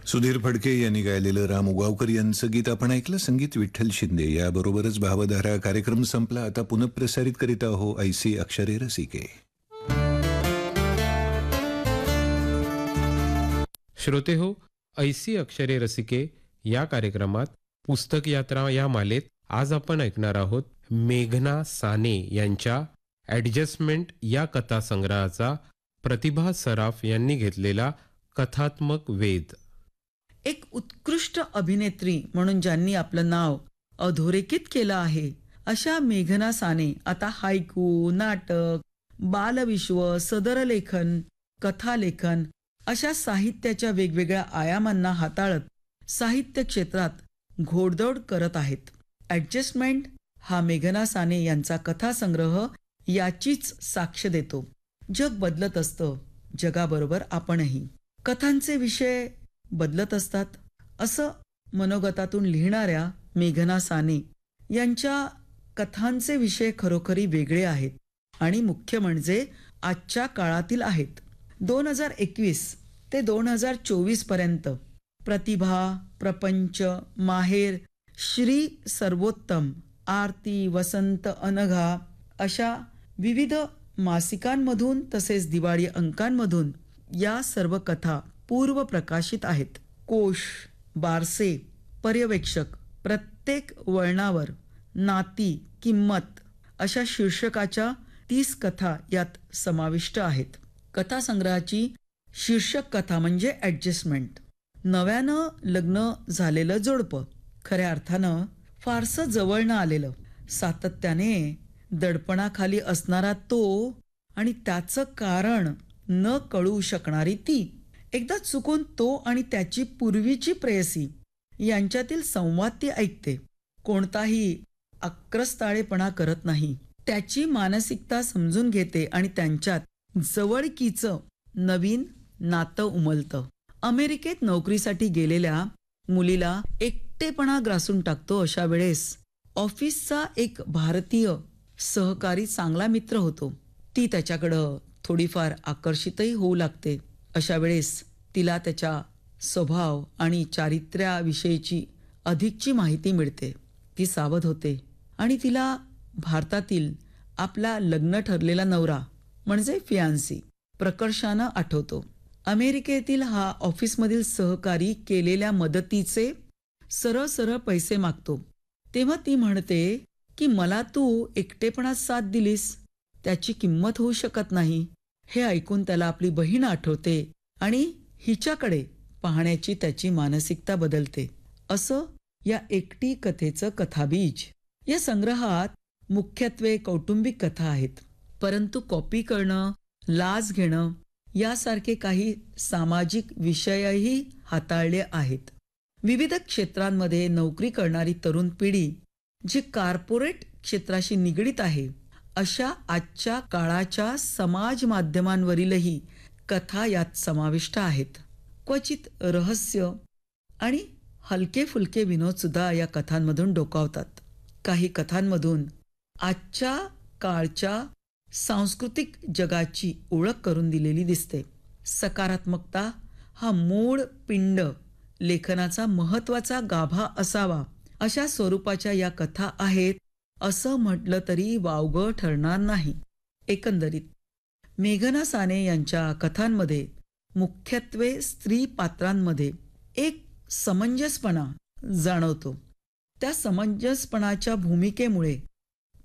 सुधीर फडके यांनी गायलेलं राम उगावकर यांचं गीत आपण ऐकलं. संगीत विठ्ठल शिंदे. याबरोबरच भावधारा कार्यक्रम संपला. आता पुनःप्रसारित करीत आहो ऐसी अक्षरे रसिके. श्रोते हो, ऐसी अक्षरे रसिके या कार्यक्रमात पुस्तक यात्रा या मालेत आज आपण ऐकणार आहोत मेघना साने यांच्या ॲडजस्टमेंट या कथासंग्रहाचा प्रतिभा सराफ यांनी घेतलेला कथात्मक वेध. एक उत्कृष्ट अभिनेत्री म्हणून ज्यांनी आपलं नाव अधोरेखित केलं आहे अशा मेघना साने आता हायकू, नाटक, बालविश्व, सदरलेखन, कथालेखन अशा साहित्याच्या वेगवेगळ्या आयामांना हाताळत साहित्य क्षेत्रात घोडदौड करत आहेत. ॲडजस्टमेंट हा मेघना साने यांचा कथासंग्रह याचीच साक्ष देतो. जग बदलत असतं, जगाबरोबर आपणही. कथांचे विषय बदलत असतात असं मनोगतातून लिहिणाऱ्या मेघना साने यांच्या कथांचे विषय खरोखरी वेगळे आहेत आणि मुख्य म्हणजे आजच्या काळातील आहेत. 2021 ते 2024 पर्यंत प्रतिभा, प्रपंच, माहेर, श्री सर्वोत्तम, आरती, वसंत, अनघा अशा विविध मासिकांमधून तसेच दिवाळी अंकांमधून या सर्व कथा पूर्व प्रकाशित आहेत. कोश, बारसे, पर्यवेक्षक, प्रत्येक वळणावर, नाती, किंमत अशा शीर्षकाच्या 30 कथा यात समाविष्ट आहेत. कथासंग्रहाची शीर्षक कथा म्हणजे ॲडजस्टमेंट. नव्यानं लग्न झालेलं जोडपं, खऱ्या अर्थानं फारसं जवळ न आलेलं, सातत्याने दडपणाखाली असणारा तो आणि त्याचं कारण न कळू शकणारी ती. एकदा चुकून तो आणि त्याची पूर्वीची प्रेयसी यांच्यातील संवाद ती ऐकते. कोणताही आक्रस्ताळेपणा करत नाही. त्याची मानसिकता समजून घेते आणि त्यांच्यात जवळकीचं नवीन नातं उमलतं. अमेरिकेत नोकरीसाठी गेलेल्या मुलीला एकटेपणा ग्रासून टाकतो. अशा वेळेस ऑफिसचा एक भारतीय सहकारी चांगला मित्र होतो. ती त्याच्याकडं थोडीफार आकर्षितही होऊ लागते. अशा वेळेस तिला त्याच्या स्वभाव आणि चारित्र्याविषयीची अधिकची माहिती मिळते. ती सावध होते आणि तिला भारतातील आपला लग्न ठरलेला नवरा म्हणजे फियांसी प्रकर्षानं आठवतो. अमेरिकेतील हा ऑफिसमधील सहकारी केलेल्या मदतीचे सरळ सरळ पैसे मागतो. तेव्हा ती म्हणते की मला तू एकटेपणात साथ दिलीस, त्याची किंमत होऊ शकत नाही. हे ऐकून त्याला आपली बहीण आठवते आणि हिच्याकडे पाहण्याची त्याची मानसिकता बदलते. असं या एकटी कथेचं कथाबीज. या संग्रहात मुख्यत्वे कौटुंबिक कथा आहेत, परंतु कॉपी करणं, लाच घेणं यासारखे काही सामाजिक विषयही हाताळले आहेत. विविध क्षेत्रांमध्ये नोकरी करणारी तरुण पिढी जी कॉर्पोरेट क्षेत्राशी निगडीत आहे अशा आजच्या काळाच्या समाज माध्यमांवरीलही कथा यात समाविष्ट आहेत. क्वचित रहस्य आणि हलके फुलके विनोद सुद्धा या कथांमधून डोकावतात. काही कथांमधून आजच्या काळच्या सांस्कृतिक जगाची ओळख करून दिलेली दिसते. सकारात्मकता हा मूळ पिंड लेखनाचा महत्वाचा गाभा असावा अशा स्वरूपाच्या या कथा आहेत असं म्हटलं तरी वावगं ठरणार नाही. एकंदरीत मेघना साने यांच्या कथांमध्ये मुख्यत्वे स्त्री पात्रांमध्ये एक समंजसपणा जाणवतो. त्या समंजसपणाच्या भूमिकेमुळे